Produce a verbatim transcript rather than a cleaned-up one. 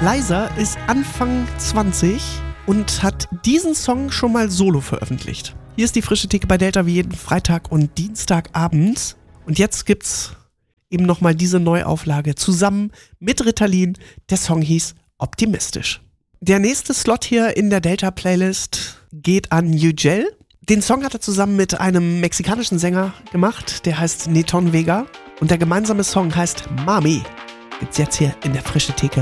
Liza ist Anfang zwanzig und hat diesen Song schon mal solo veröffentlicht. Hier ist die frische Theke bei Delta wie jeden Freitag und Dienstagabend. Und jetzt gibt's eben nochmal diese Neuauflage zusammen mit Ritalin. Der Song hieß Optimistisch. Der nächste Slot hier in der Delta-Playlist geht an Yücel. Den Song hat er zusammen mit einem mexikanischen Sänger gemacht, der heißt Neton Vega. Und der gemeinsame Song heißt Mami. Gibt's jetzt hier in der frische Theke